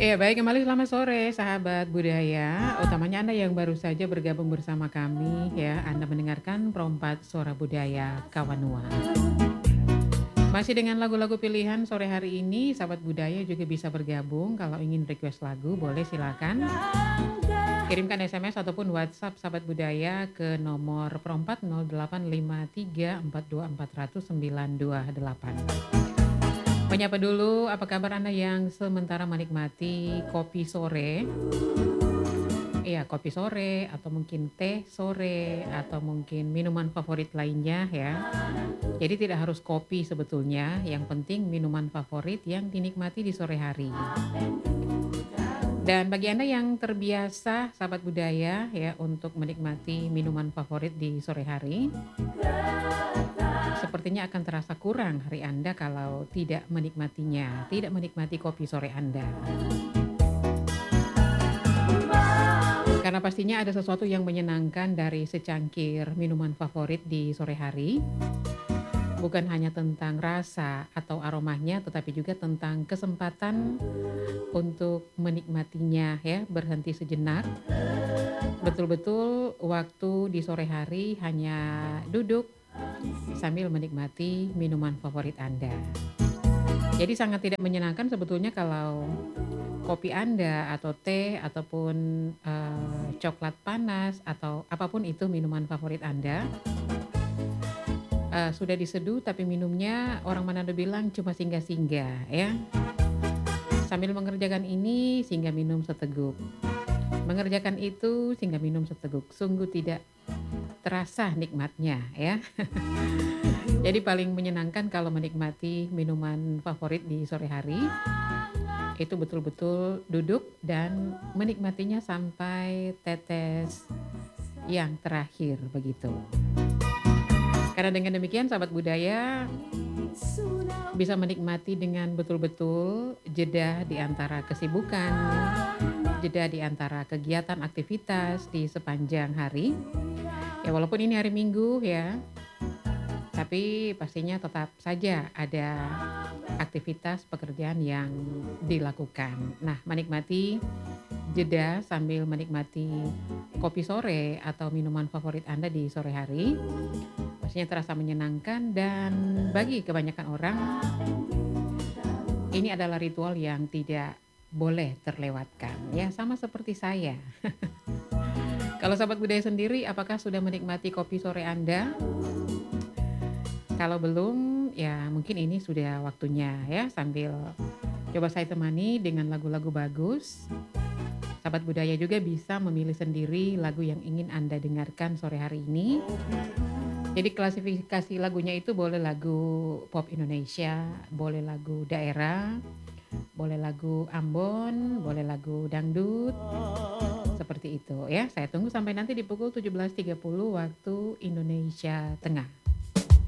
Iya, baik, kembali selamat sore sahabat budaya, utamanya Anda yang baru saja bergabung bersama kami ya, Anda mendengarkan Perompak Suara Budaya Kawanua. Masih dengan lagu-lagu pilihan sore hari ini, sahabat budaya juga bisa bergabung, kalau ingin request lagu boleh silakan kirimkan SMS ataupun WhatsApp sahabat budaya ke nomor perompak 085342400928. Menyapa dulu, apa kabar Anda yang sementara menikmati kopi sore? Iya, kopi sore atau mungkin teh sore atau mungkin minuman favorit lainnya ya. Jadi tidak harus kopi sebetulnya, yang penting minuman favorit yang dinikmati di sore hari. Dan bagi Anda yang terbiasa sahabat budaya ya untuk menikmati minuman favorit di sore hari, sepertinya akan terasa kurang hari Anda kalau tidak menikmatinya, tidak menikmati kopi sore Anda. Karena pastinya ada sesuatu yang menyenangkan dari secangkir minuman favorit di sore hari. Bukan hanya tentang rasa atau aromanya, tetapi juga tentang kesempatan untuk menikmatinya ya, berhenti sejenak. Betul-betul waktu di sore hari hanya duduk sambil menikmati minuman favorit Anda. Jadi sangat tidak menyenangkan sebetulnya kalau kopi Anda atau teh ataupun coklat panas atau apapun itu minuman favorit Anda sudah diseduh tapi minumnya orang Manado bilang cuma singgah-singgah ya. Sambil mengerjakan ini singgah minum seteguk. Mengerjakan itu singgah minum seteguk. Sungguh tidak terasa nikmatnya ya. Jadi paling menyenangkan kalau menikmati minuman favorit di sore hari, itu betul-betul duduk dan menikmatinya sampai tetes yang terakhir begitu. Karena dengan demikian sahabat budaya bisa menikmati dengan betul-betul jeda di antara kesibukan, jeda di antara kegiatan aktivitas di sepanjang hari. Ya walaupun ini hari Minggu ya, tapi pastinya tetap saja ada aktivitas pekerjaan yang dilakukan. Nah, menikmati jeda sambil menikmati kopi sore atau minuman favorit Anda di sore hari, pastinya terasa menyenangkan dan bagi kebanyakan orang ini adalah ritual yang tidak boleh terlewatkan. Ya, sama seperti saya. Kalau sahabat budaya sendiri, apakah sudah menikmati kopi sore Anda? Kalau belum, ya mungkin ini sudah waktunya ya sambil coba saya temani dengan lagu-lagu bagus. Sahabat budaya juga bisa memilih sendiri lagu yang ingin Anda dengarkan sore hari ini. Jadi klasifikasi lagunya itu boleh lagu pop Indonesia, boleh lagu daerah, boleh lagu Ambon, boleh lagu dangdut. Seperti itu ya. Saya tunggu sampai nanti di pukul 17.30 waktu Indonesia Tengah.